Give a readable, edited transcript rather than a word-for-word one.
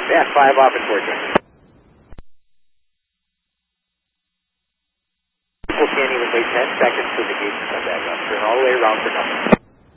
Yeah, 5 off and 14. People can't even wait 10 seconds for the gate to come back up. Turn all the way around for nothing.